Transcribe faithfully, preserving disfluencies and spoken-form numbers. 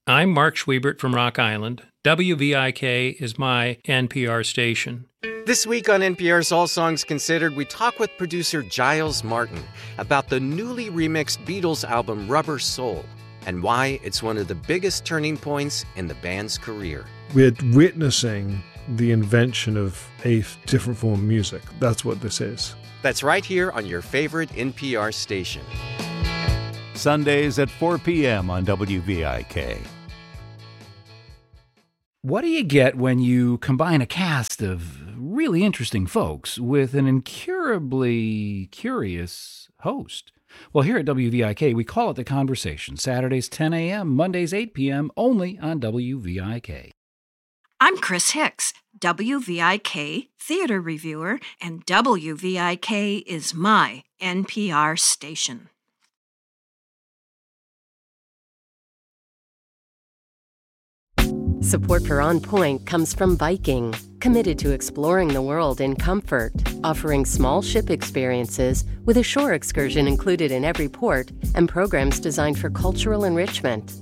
I'm Mark Schwiebert from Rock Island. W V I K is my N P R station. This week on N P R's All Songs Considered, we talk with producer Giles Martin about the newly remixed Beatles album Rubber Soul and why it's one of the biggest turning points in the band's career. We're witnessing the invention of a different form of music. That's what this is. That's right here on your favorite N P R station. Sundays at four p.m. on W V I K. What do you get when you combine a cast of really interesting folks with an incurably curious host? Well, here at W V I K, we call it The Conversation. Saturdays ten a.m., Mondays eight p.m., only on W V I K. I'm Chris Hicks, W V I K theater reviewer, and W V I K is my N P R station. Support for On Point comes from Viking, committed to exploring the world in comfort, offering small ship experiences with a shore excursion included in every port and programs designed for cultural enrichment.